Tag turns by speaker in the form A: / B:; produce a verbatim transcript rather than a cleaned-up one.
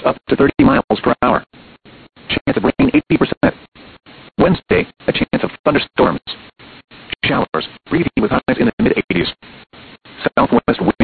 A: up to thirty miles per hour. Chance of rain eighty percent. Wednesday, a chance of thunderstorms. Showers, breezy with highs in the mid-eighties. Southwest